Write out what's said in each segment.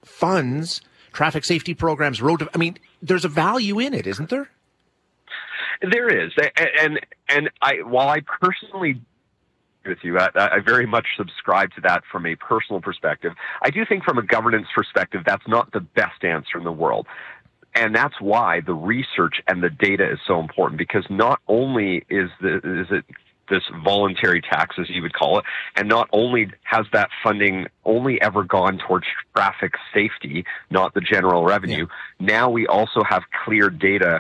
funds traffic safety programs, there's a value in it, isn't there? There is. And while I personally with you, I very much subscribe to that from a personal perspective. I do think from a governance perspective, that's not the best answer in the world. And that's why the research and the data is so important, because not only is it this voluntary tax, as you would call it, and not only has that funding only ever gone towards traffic safety, not the general revenue, now we also have clear data,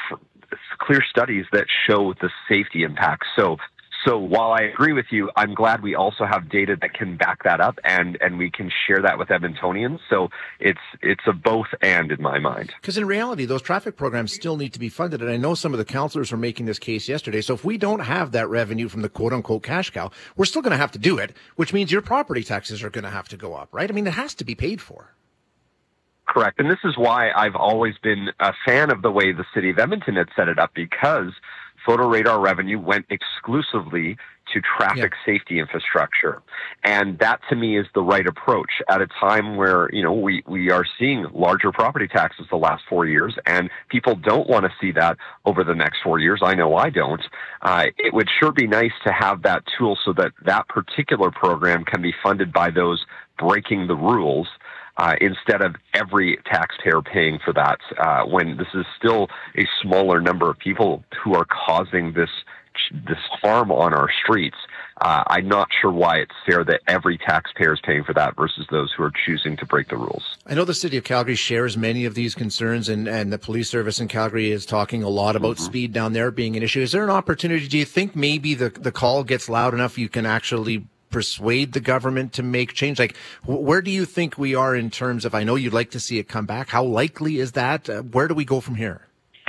clear studies that show the safety impact. So while I agree with you, I'm glad we also have data that can back that up, and we can share that with Edmontonians. So it's a both and in my mind. Because in reality, those traffic programs still need to be funded. And I know some of the councillors were making this case yesterday. So if we don't have that revenue from the quote unquote cash cow, we're still going to have to do it, which means your property taxes are going to have to go up, right? I mean, it has to be paid for. Correct. And this is why I've always been a fan of the way the city of Edmonton had set it up, because photo radar revenue went exclusively to traffic safety infrastructure. And that, to me, is the right approach at a time where, we are seeing larger property taxes the last 4 years, and people don't want to see that over the next 4 years. I know I don't. It would sure be nice to have that tool so that that particular program can be funded by those breaking the rules, instead of every taxpayer paying for that, when this is still a smaller number of people who are causing this harm on our streets. I'm not sure why it's fair that every taxpayer is paying for that versus those who are choosing to break the rules. I know the city of Calgary shares many of these concerns, and the police service in Calgary is talking a lot about speed down there being an issue. Is there an opportunity? Do you think maybe the call gets loud enough you can actually persuade the government to make change? Like, where do you think we are in terms of, I know you'd like to see it come back. How likely is that? Where do we go from here?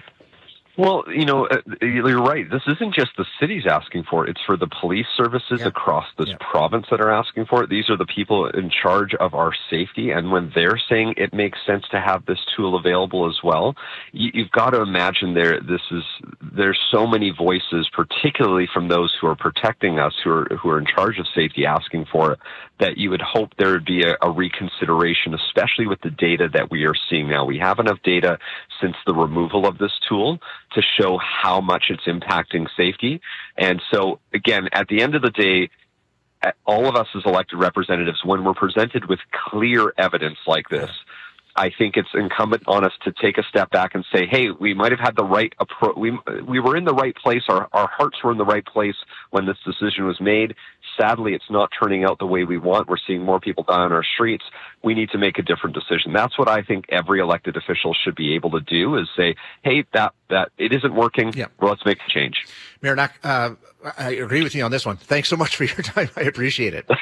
Well, you're right. This isn't just the cities asking for it. It's for the police services across this province that are asking for it. These are the people in charge of our safety. And when they're saying it makes sense to have this tool available as well, you've got to imagine there's so many voices, particularly from those who are protecting us, who are in charge of safety, asking for it, that you would hope there would be a reconsideration, especially with the data that we are seeing now. We have enough data since the removal of this tool to show how much it's impacting safety. And so, again, at the end of the day, all of us as elected representatives, when we're presented with clear evidence like this, I think it's incumbent on us to take a step back and say, hey, we might have had the right approach. We were in the right place. Our hearts were in the right place when this decision was made. Sadly, it's not turning out the way we want. We're seeing more people die on our streets. We need to make a different decision. That's what I think every elected official should be able to do, is say, hey, that it isn't working. Yeah. Well, let's make a change. Mayor Knack, I agree with you on this one. Thanks so much for your time. I appreciate it.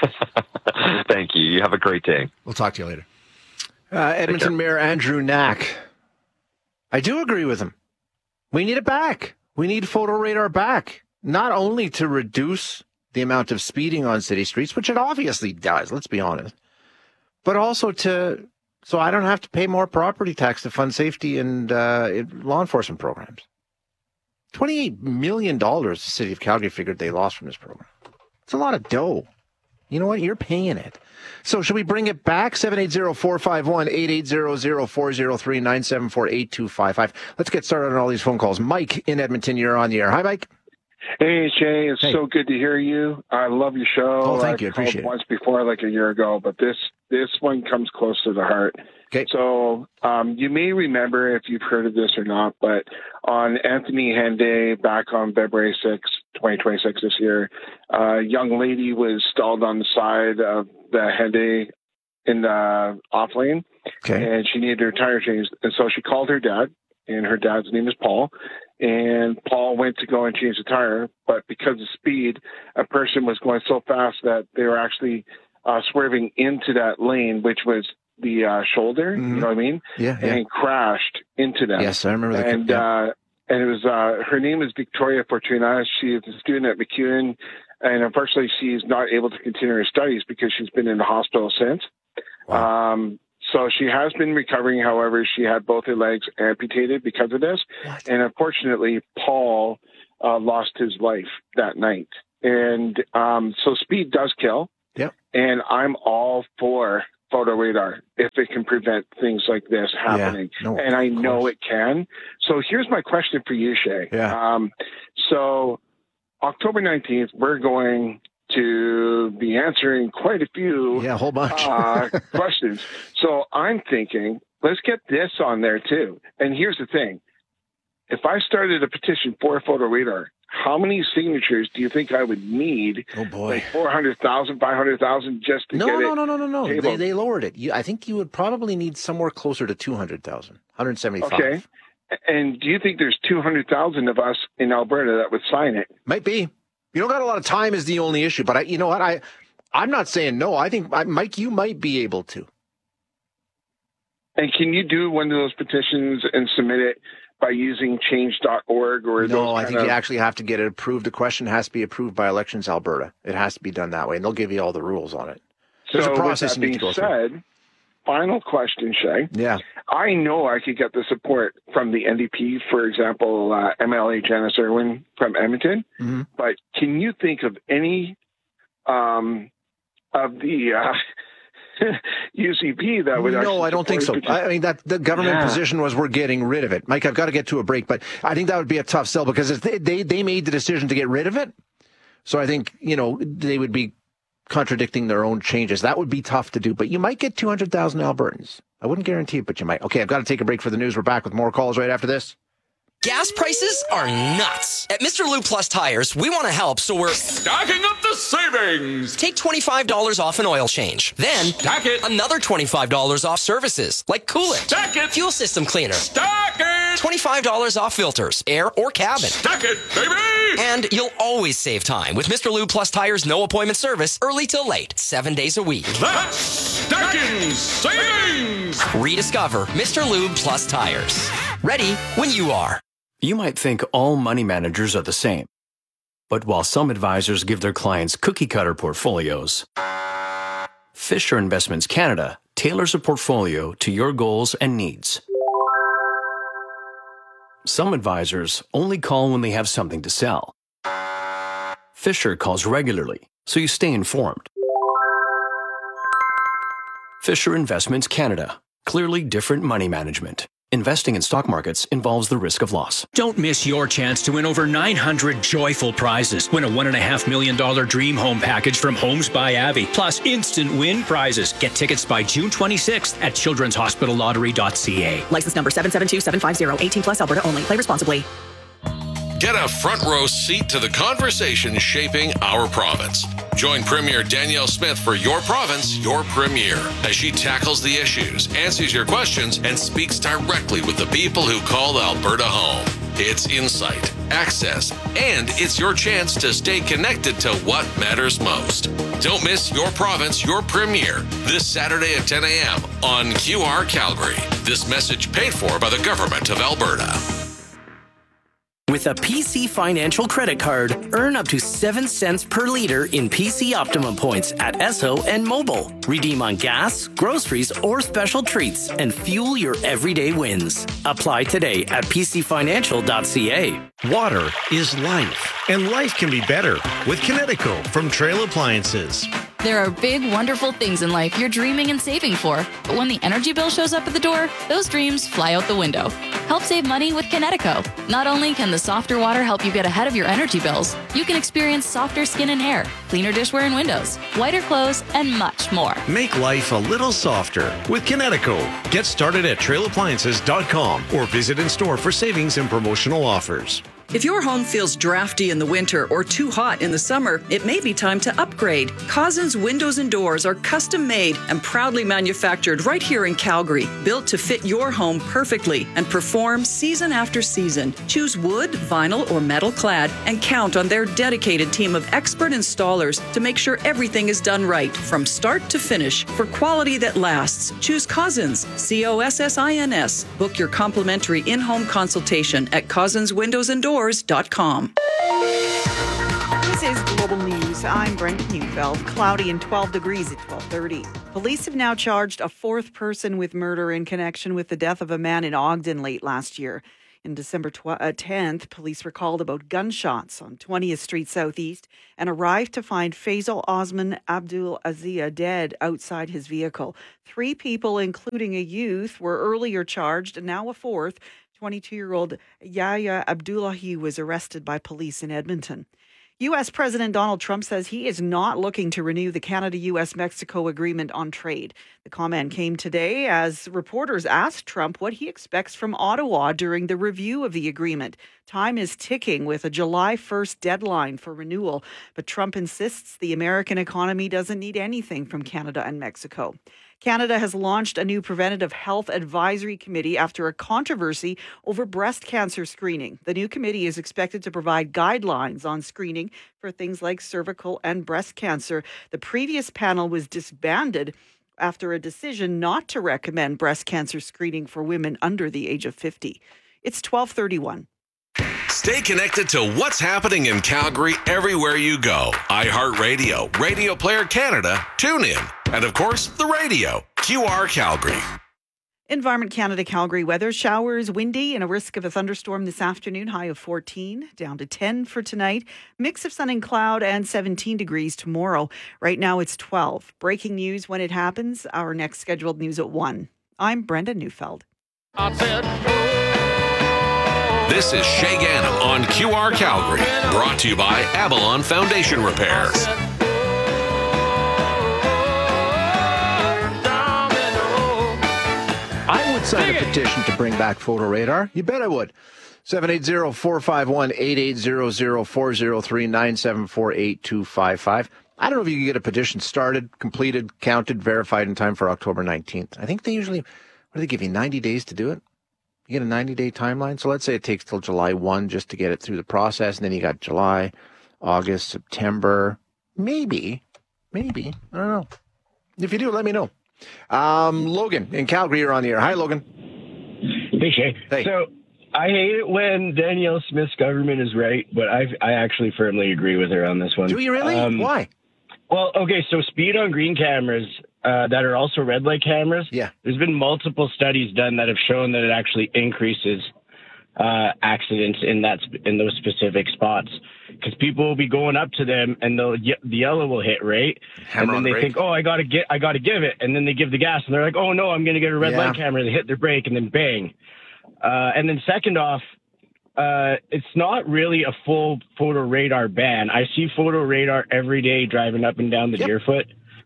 Thank you. You have a great day. We'll talk to you later. Edmonton Mayor Andrew Knack. I do agree with him. We need it back. We need photo radar back, not only to reduce the amount of speeding on city streets, which it obviously does, let's be honest, but also so I don't have to pay more property tax to fund safety and law enforcement programs. $28 million the city of Calgary figured they lost from this program. It's a lot of dough. You know what? You're paying it. So should we bring it back? 780-451-8800-403-974-8255. Let's get started on all these phone calls. Mike in Edmonton, you're on the air. Hi, Mike. Hey, Jay. It's so good to hear you. I love your show. Oh, thank you. I appreciate it. Once before, like a year ago, but this one comes close to the heart. Okay. So you may remember, if you've heard of this or not, but on Anthony Henday, back on February 6th, 2026 this year, a young lady was stalled on the side of the Henday in the off lane, and she needed her tire changed. And so she called her dad, and her dad's name is Paul. And Paul went to go and change the tire, but because of speed, a person was going so fast that they were actually swerving into that lane, which was the shoulder, you know what I mean? Yeah. And crashed into them. Yes, I remember that. And it was, her name is Victoria Fortuna. She is a student at MacEwan, and unfortunately she's not able to continue her studies because she's been in the hospital since. Wow. So she has been recovering. However, she had both her legs amputated because of this. What? And unfortunately, Paul lost his life that night. And so speed does kill. Yep. And I'm all for photo radar if it can prevent things like this happening. Yeah, no, and I know it can. So here's my question for you, Shay. Yeah. So October 19th, we're going to be answering quite a few a whole bunch. questions. So I'm thinking, let's get this on there too. And here's the thing. If I started a petition for a photo radar, how many signatures do you think I would need? Oh, boy. Like 400,000, 500,000 just to get it? No. tabled? They lowered it. I think you would probably need somewhere closer to 200,000, 175. Okay. And do you think there's 200,000 of us in Alberta that would sign it? Might be. You don't got a lot of time is the only issue. But you know what? I'm not saying no. I think, Mike, you might be able to. And can you do one of those petitions and submit it by using change.org or No, I think you actually have to get it approved. The question has to be approved by Elections Alberta. It has to be done that way, and they'll give you all the rules on it. There's a process you need to go through. With that being said, final question, Shay. Yeah. I know I could get the support from the NDP, for example, MLA Janice Irwin from Edmonton, but can you think of any of the UCP that would actually... No, I don't think so. I mean, that the government position was we're getting rid of it. Mike, I've got to get to a break, but I think that would be a tough sell because they made the decision to get rid of it. So I think, they would be contradicting their own changes. That would be tough to do, but you might get 200,000 Albertans. I wouldn't guarantee it, but you might. Okay, I've got to take a break for the news. We're back with more calls right after this. Gas prices are nuts. At Mr. Lube Plus Tires, we want to help, so we're stacking up the savings. Take $25 off an oil change. Then, stack it. Another $25 off services, like coolant. Stack it. Fuel system cleaner. Stack it. $25 off filters, air or cabin. Stack it, baby. And you'll always save time with Mr. Lube Plus Tires' no appointment service, early till late, 7 days a week. That's stacking savings. Rediscover Mr. Lube Plus Tires. Ready when you are. You might think all money managers are the same. But while some advisors give their clients cookie-cutter portfolios, Fisher Investments Canada tailors a portfolio to your goals and needs. Some advisors only call when they have something to sell. Fisher calls regularly, so you stay informed. Fisher Investments Canada. Clearly different money management. Investing in stock markets involves the risk of loss. Don't miss your chance to win over 900 joyful prizes. Win a $1.5 million dream home package from Homes by Avi, plus instant win prizes. Get tickets by June 26th at childrenshospitallottery.ca. License number 772750, 18 plus, Alberta only. Play responsibly. Get a front row seat to the conversation shaping our province. Join Premier Danielle Smith for Your Province, Your Premier, as she tackles the issues, answers your questions, and speaks directly with the people who call Alberta home. It's insight, access, and it's your chance to stay connected to what matters most. Don't miss Your Province, Your Premier this Saturday at 10 a.m. on QR Calgary. This message paid for by the Government of Alberta. With a PC Financial credit card, earn up to 7 cents per liter in PC Optimum points at Esso and Mobile. Redeem on gas, groceries, or special treats and fuel your everyday wins. Apply today at pcfinancial.ca. Water is life, and life can be better with Kinetico from Trail Appliances. There are big, wonderful things in life you're dreaming and saving for. But when the energy bill shows up at the door, those dreams fly out the window. Help save money with Kinetico. Not only can the softer water help you get ahead of your energy bills, you can experience softer skin and hair, cleaner dishware and windows, whiter clothes, and much more. Make life a little softer with Kinetico. Get started at trailappliances.com or visit in store for savings and promotional offers. If your home feels drafty in the winter or too hot in the summer, it may be time to upgrade. Cousins Windows and Doors are custom made and proudly manufactured right here in Calgary, built to fit your home perfectly and perform season after season. Choose wood, vinyl, or metal clad and count on their dedicated team of expert installers to make sure everything is done right from start to finish for quality that lasts. Choose Cousins, COSSINS. Book your complimentary in-home consultation at cousinswindowsanddoors.com. This is Global News. I'm Brenda Neufeld. Cloudy and 12 degrees at 12:30. Police have now charged a fourth person with murder in connection with the death of a man in Ogden late last year. In December 10th, police were called about gunshots on 20th Street Southeast and arrived to find Faisal Osman Abdul Azia dead outside his vehicle. 3 people, including a youth, were earlier charged, and now a fourth, 22-year-old Yahya Abdullahi, was arrested by police in Edmonton. U.S. President Donald Trump says he is not looking to renew the Canada-U.S.-Mexico agreement on trade. The comment came today as reporters asked Trump what he expects from Ottawa during the review of the agreement. Time is ticking with a July 1st deadline for renewal, but Trump insists the American economy doesn't need anything from Canada and Mexico. Canada has launched a new preventative health advisory committee after a controversy over breast cancer screening. The new committee is expected to provide guidelines on screening for things like cervical and breast cancer. The previous panel was disbanded after a decision not to recommend breast cancer screening for women under the age of 50. It's 12:31. Stay connected to what's happening in Calgary everywhere you go. iHeartRadio, Radio Player Canada, TuneIn, and of course, the radio, QR Calgary. Environment Canada Calgary weather. Showers, windy, and a risk of a thunderstorm this afternoon. High of 14, down to 10 for tonight. Mix of sun and cloud, and 17 degrees tomorrow. Right now it's 12. Breaking news when it happens. Our next scheduled news at 1. I'm Brenda Neufeld. This is Shay Ganem on QR Calgary, brought to you by Avalon Foundation Repairs. I would sign a petition to bring back photo radar. You bet I would. 780-451-8800-403-974-8255. I don't know if you can get a petition started, completed, counted, verified in time for October 19th. I think they usually, what do they give you, 90 days to do it? You get a 90-day timeline. So let's say it takes till July 1 just to get it through the process. And then you got July, August, September. Maybe. I don't know. If you do, let me know. Logan in Calgary, you're on the air. Hi, Logan. Hey, Shay. Hey. So I hate it when Danielle Smith's government is right, but I actually firmly agree with her on this one. Do you really? Why? Well, okay, so speed on green cameras that are also red light cameras. Yeah. There's been multiple studies done that have shown that it actually increases accidents in those specific spots, because people will be going up to them and the yellow will hit, right? Hammer and then they think, oh, I got to give it, and then they give the gas, and they're like, oh no, I'm going to get a red light camera. They hit their brake, and then bang. And then second off, it's not really a full photo radar ban. I see photo radar every day driving up and down the Deerfoot.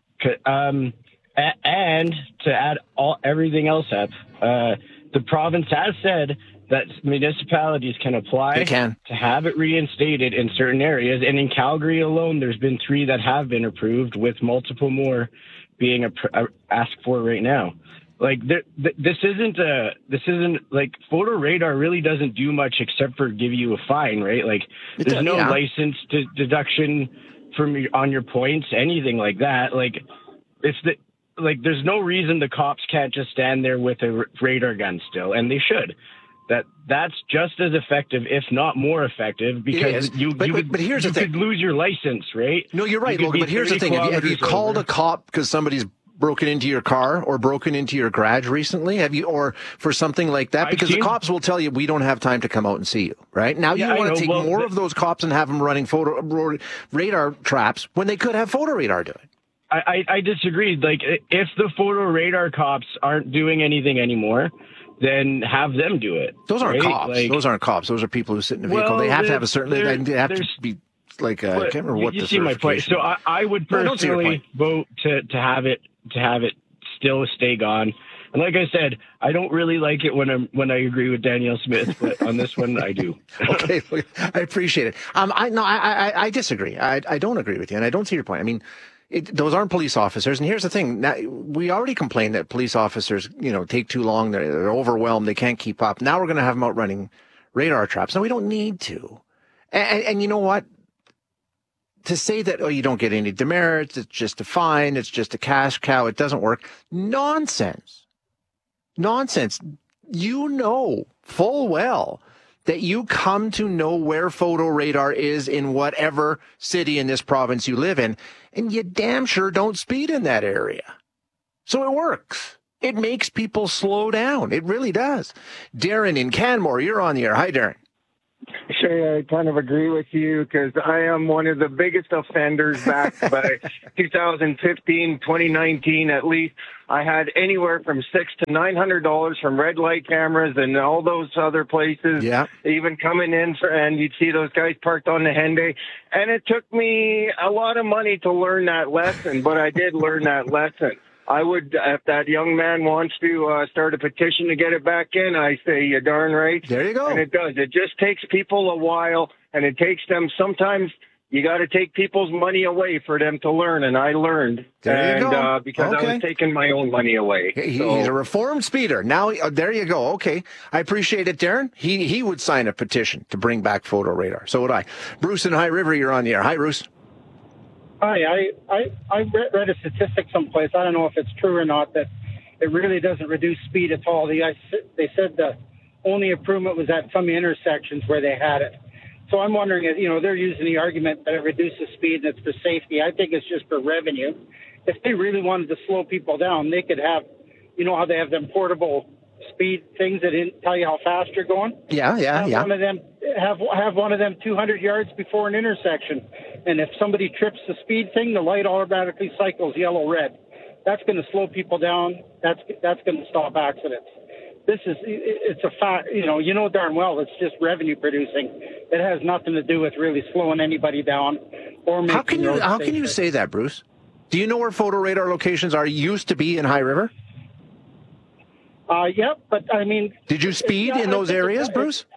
And to add everything else up, the province has said that municipalities can apply to have it reinstated in certain areas. And in Calgary alone, there's been 3 that have been approved, with multiple more being asked for right now. Like this isn't like photo radar really doesn't do much except for give you a fine, right? Like there's no license deduction on your points, anything like that. Like there's no reason the cops can't just stand there with a radar gun still, and they should. That's just as effective, if not more effective, because but here's the thing. Could lose your license, right? No, you're right, Logan, but here's the thing. Have you called a cop because somebody's broken into your car or broken into your garage recently? Have you, or for something like that? Because the cops will tell you, we don't have time to come out and see you, right? Now you want to take more of those cops and have them running photo radar traps when they could have photo radar do it. I disagree. Like, if the photo radar cops aren't doing anything anymore, then have them do it. Those aren't cops. Those aren't cops. Those are people who sit in a vehicle. They have to have a certain. They have to be like. I can't remember what the certification. You see my point. So I would personally vote to have it still stay gone. And like I said, I don't really like it when I agree with Danielle Smith, but on this one I do. Okay, I appreciate it. I disagree. I don't agree with you, and I don't see your point. I mean, those aren't police officers. And here's the thing. Now, we already complained that police officers, take too long. They're overwhelmed. They can't keep up. Now we're going to have them out running radar traps. No, we don't need to. And you know what? To say that, you don't get any demerits, it's just a fine, it's just a cash cow, it doesn't work. Nonsense. You know full well that you come to know where photo radar is in whatever city in this province you live in, and you damn sure don't speed in that area. So it works. It makes people slow down. It really does. Darren in Canmore, you're on the air. Hi, Darren. Shay, I kind of agree with you because I am one of the biggest offenders back by 2015, 2019 at least. I had anywhere from $600 to $900 from red light cameras and all those other places. Yeah. Even coming in and you'd see those guys parked on the Henday. And it took me a lot of money to learn that lesson, but I did learn that lesson. I would, if that young man wants to start a petition to get it back in, I say, you're darn right. There you go. And it does. It just takes people a while, and it takes them sometimes. You got to take people's money away for them to learn, and I learned. There you go. Because I was taking my own money away. He's a reformed speeder. Now, there you go. Okay. I appreciate it, Darren. He would sign a petition to bring back photo radar. So would I. Bruce in High River, you're on the air. Hi, Bruce. Hi, I read a statistic someplace. I don't know if it's true or not, that it really doesn't reduce speed at all. They said the only improvement was at some intersections where they had it. So I'm wondering, they're using the argument that it reduces speed and it's for safety. I think it's just for revenue. If they really wanted to slow people down, they could have, how they have them portable speed things that tell you how fast you're going. Yeah. One of them have one of them 200 yards before an intersection, and if somebody trips the speed thing, the light automatically cycles yellow-red. That's going to slow people down. That's going to stop accidents. It's a fact. Darn well it's just revenue producing. It has nothing to do with really slowing anybody down or making. How can you say that, Bruce? Do you know where photo radar locations used to be in High River? Yep, but I mean... Did you speed in those areas, Bruce?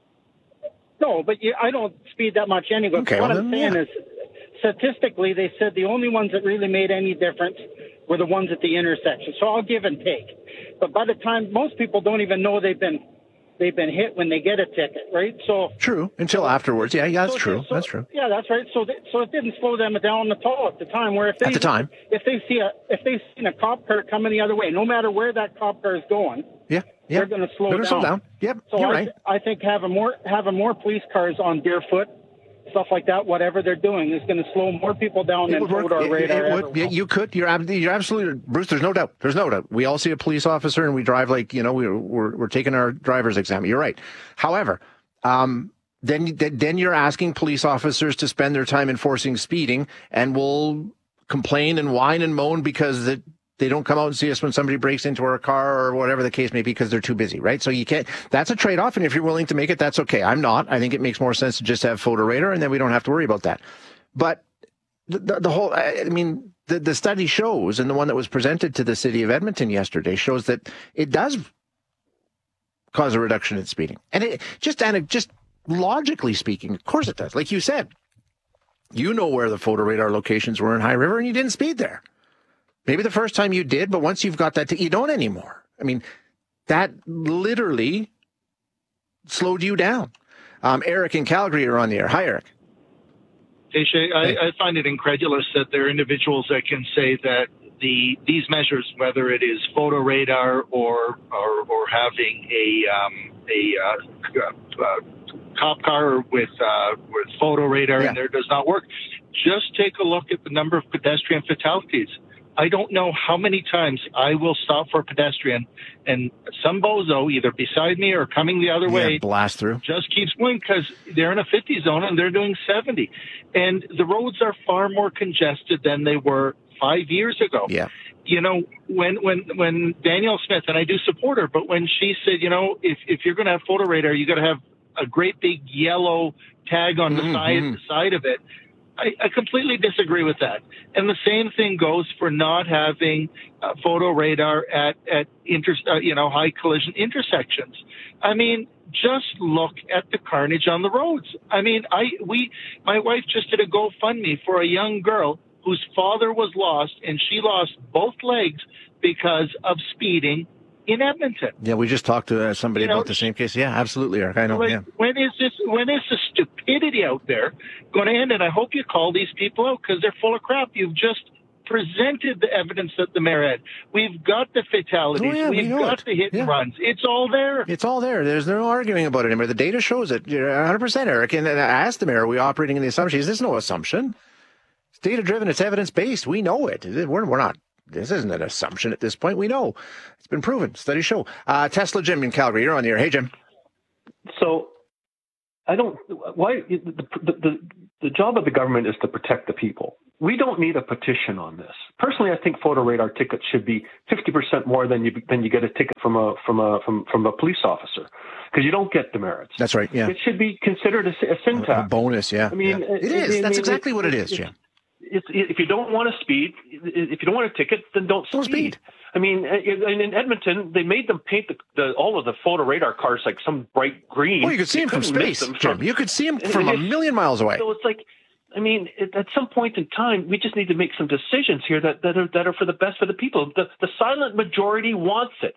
No, but I don't speed that much anyway. Okay, what I'm saying is, statistically, they said the only ones that really made any difference were the ones at the intersection. So I'll give and take. But by the time, most people don't even know they've been hit when they get a ticket, right? So true, until afterwards. Yeah, that's true. That's true. Yeah, that's right. So it didn't slow them down at all at the time. Where if they seen a cop car coming the other way, no matter where that cop car is going, they're going to slow down. Yep, so you're right. I think having more police cars on barefoot, stuff like that, whatever they're doing, is going to slow more people down than photo radar. It would. Yeah, you could. You're absolutely, Bruce. There's no doubt. There's no doubt. We all see a police officer and we drive like we're taking our driver's exam. You're right. However, then you're asking police officers to spend their time enforcing speeding, and will complain and whine and moan because they don't come out and see us when somebody breaks into our car or whatever the case may be because they're too busy, right? So you can't. That's a trade-off, and if you're willing to make it, that's okay. I'm not. I think it makes more sense to just have photo radar, and then we don't have to worry about that. But the whole, I mean, the study shows, and the one that was presented to the city of Edmonton yesterday shows that it does cause a reduction in speeding, and it just logically speaking, of course it does. Like you said, you know where the photo radar locations were in High River, and you didn't speed there. Maybe the first time you did, but once you've got that, you don't anymore. I mean, that literally slowed you down. Eric in Calgary, you're on the air. Hi, Eric. Hey, Shay, I find it incredulous that there are individuals that can say that these measures, whether it is photo radar or having a cop car with photo radar in there does not work. Just take a look at the number of pedestrian fatalities. I don't know how many times I will stop for a pedestrian and some bozo either beside me or coming the other way blast through, just keeps going because they're in a 50 zone and they're doing 70. And the roads are far more congested than they were 5 years ago. Yeah. When Danielle Smith, and I do support her, but when she said, if you're going to have photo radar, you got to have a great big yellow tag on the side of it. I completely disagree with that. And the same thing goes for not having photo radar at high collision intersections. I mean, just look at the carnage on the roads. I mean, my wife just did a GoFundMe for a young girl whose father was lost, and she lost both legs because of speeding in Edmonton. Yeah, we just talked to somebody about the same case. Yeah, absolutely, Eric. I know. When is the stupidity out there going to end? And I hope you call these people out because they're full of crap. You've just presented the evidence that the mayor had. We've got the fatalities. We've got the hit and runs. It's all there. It's all there. There's no arguing about it anymore. The data shows it. You're 100%, Eric. And I asked the mayor, are we operating in the assumption? There's no assumption. It's data-driven. It's evidence-based. We know it. We're not This isn't an assumption at this point. We know. It's been proven. Studies show. Tesla Jim in Calgary, you're on the air. Hey, Jim. So I don't, why, the job of the government is to protect the people. We don't need a petition on this. Personally, I think photo radar tickets should be 50% more than you get a ticket from a police officer, because you don't get demerits. That's right. Yeah. It should be considered a sin tax. A bonus. Yeah. I mean, it is. That's exactly what it is, Jim. If you don't want to speed, if you don't want a ticket, then don't speed. I mean, in Edmonton, they made them paint all of the photo radar cars like some bright green. Well, you could see them from space, Jim. You could see them from a million miles away. So it's like, I mean, at some point in time, we just need to make some decisions here that are for the best for the people. The silent majority wants it.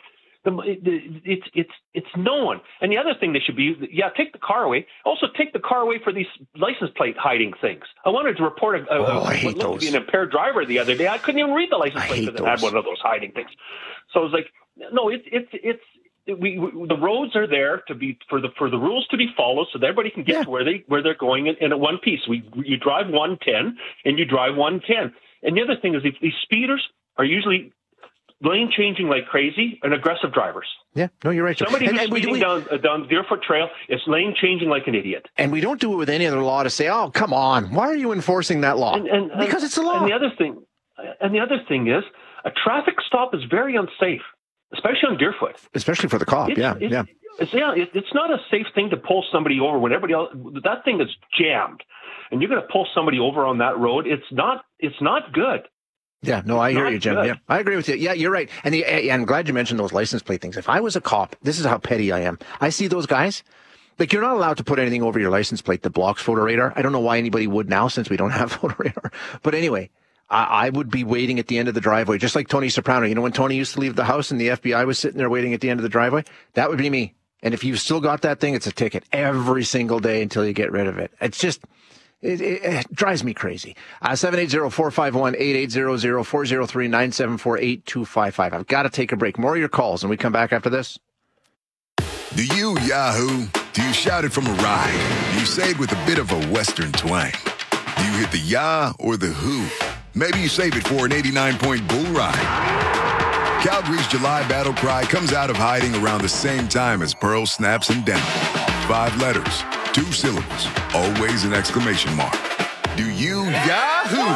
It's known. And the other thing they should be, take the car away. Also, take the car away for these license plate hiding things. I wanted to report what looked to be an impaired driver the other day. I couldn't even read the license plate because it had one of those hiding things. So I was like, no, the roads are there to be for the rules to be followed, so that everybody can get to where they're going in one piece. You drive 110 and you drive 110. And the other thing is, these speeders are usually lane changing like crazy and aggressive drivers. Yeah, no, you're right. Somebody who's speeding down the Deerfoot Trail is lane changing like an idiot. And we don't do it with any other law to say, oh, come on, why are you enforcing that law? Because it's a law. And the other thing is, a traffic stop is very unsafe, especially on Deerfoot. Especially for the cop. It's not a safe thing to pull somebody over when everybody else, that thing is jammed, and you're going to pull somebody over on that road. It's not good. Yeah, no, I hear you, Jim. Yeah, I agree with you. Yeah, you're right. And I'm glad you mentioned those license plate things. If I was a cop, this is how petty I am. I see those guys. Like, you're not allowed to put anything over your license plate that blocks photo radar. I don't know why anybody would now, since we don't have photo radar. But anyway, I would be waiting at the end of the driveway, just like Tony Soprano. You know, when Tony used to leave the house and the FBI was sitting there waiting at the end of the driveway, that would be me. And if you've still got that thing, it's a ticket every single day until you get rid of it. It's just... It drives me crazy. 780-451-8800, 403-974-8255. I've got to take a break. More of your calls, and we come back after this. Do you Yahoo? Do you shout it from a ride? Do you say it with a bit of a Western twang? Do you hit the Yah or the Who? Maybe you save it for an 89-point bull ride. Calgary's July battle cry comes out of hiding around the same time as Pearl snaps and Denver. 5 letters. 2 syllables, always an exclamation mark. Do you Yahoo?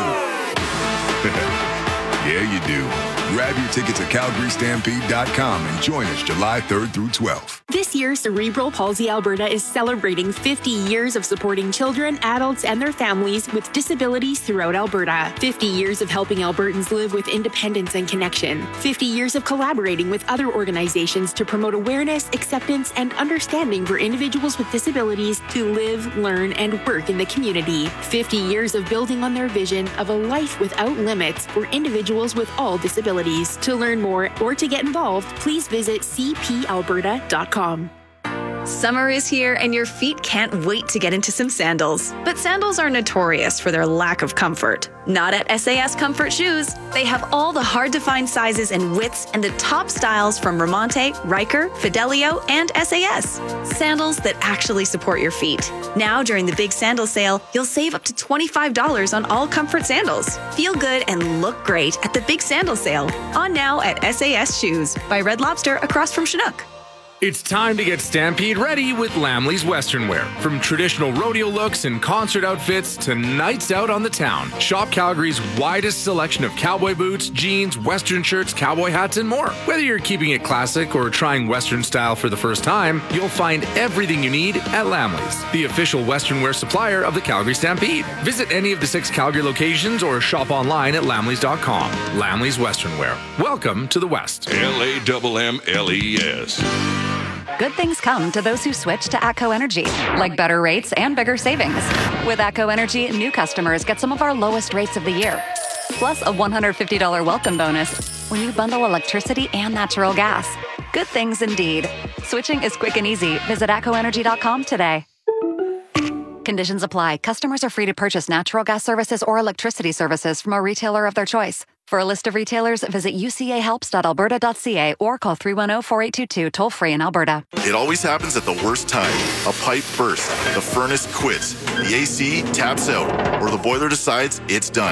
Yeah, you do. Grab your tickets at CalgaryStampede.com and join us July 3rd through 12th. This year, Cerebral Palsy Alberta is celebrating 50 years of supporting children, adults, and their families with disabilities throughout Alberta. 50 years of helping Albertans live with independence and connection. 50 years of collaborating with other organizations to promote awareness, acceptance, and understanding for individuals with disabilities to live, learn, and work in the community. 50 years of building on their vision of a life without limits for individuals with all disabilities. To learn more or to get involved, please visit cpalberta.com. Summer is here and your feet can't wait to get into some sandals. But sandals are notorious for their lack of comfort. Not at SAS Comfort Shoes. They have all the hard-to-find sizes and widths and the top styles from Ramonte, Riker, Fidelio, and SAS. Sandals that actually support your feet. Now, during the big sandal sale, you'll save up to $25 on all comfort sandals. Feel good and look great at the big sandal sale. On now at SAS Shoes by Red Lobster across from Chinook. It's time to get Stampede ready with Lamley's Western Wear. From traditional rodeo looks and concert outfits to nights out on the town, shop Calgary's widest selection of cowboy boots, jeans, Western shirts, cowboy hats, and more. Whether you're keeping it classic or trying Western style for the first time, you'll find everything you need at Lamley's, the official Western wear supplier of the Calgary Stampede. Visit any of the 6 Calgary locations or shop online at lamleys.com. Lamley's Western Wear. Welcome to the West. LAMMLES. Good things come to those who switch to ATCO Energy, like better rates and bigger savings. With ATCO Energy, new customers get some of our lowest rates of the year, plus a $150 welcome bonus when you bundle electricity and natural gas. Good things indeed. Switching is quick and easy. Visit atcoenergy.com today. Conditions apply. Customers are free to purchase natural gas services or electricity services from a retailer of their choice. For a list of retailers, visit ucahelps.alberta.ca or call 310-4822 toll-free in Alberta. It always happens at the worst time. A pipe bursts, the furnace quits, the AC taps out, or the boiler decides it's done.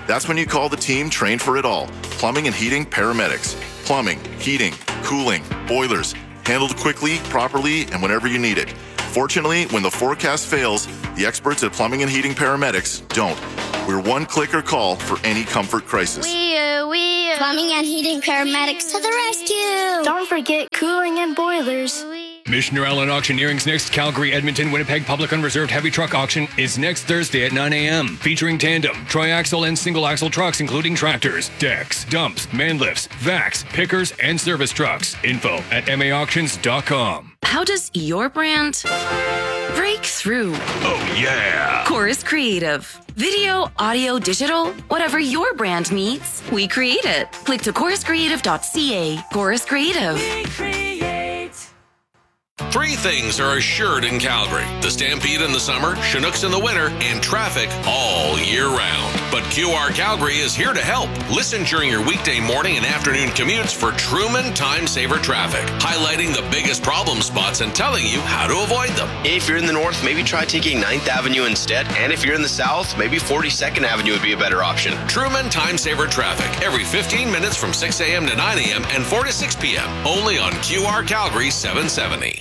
That's when you call the team trained for it all. Plumbing and heating paramedics. Plumbing, heating, cooling, boilers. Handled quickly, properly, and whenever you need it. Fortunately, when the forecast fails, the experts at Plumbing and Heating Paramedics don't. We're one click or call for any comfort crisis. We Plumbing and Heating Paramedics to the rescue. Don't forget cooling and boilers. Missioner Allen Auctioneering's next Calgary, Edmonton, Winnipeg Public Unreserved Heavy Truck Auction is next Thursday at 9 a.m. Featuring tandem, tri-axle, and single-axle trucks, including tractors, decks, dumps, man lifts, vacs, pickers, and service trucks. Info at maauctions.com. How does your brand break through? Oh, yeah. Chorus Creative. Video, audio, digital, whatever your brand needs, we create it. Click to choruscreative.ca. Chorus Creative. Three things are assured in Calgary: the Stampede in the summer, Chinooks in the winter, and traffic all year round. But QR Calgary is here to help. Listen during your weekday morning and afternoon commutes for Truman Time Saver Traffic, highlighting the biggest problem spots and telling you how to avoid them. If you're in the north, maybe try taking 9th Avenue instead. And if you're in the south, maybe 42nd Avenue would be a better option. Truman Time Saver Traffic, every 15 minutes from 6 a.m. to 9 a.m. and 4 to 6 p.m. Only on QR Calgary 770.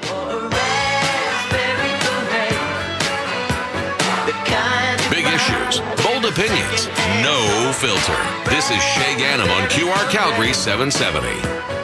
Big issues, bold opinions, no filter. This is Shay Ganem on QR Calgary 770.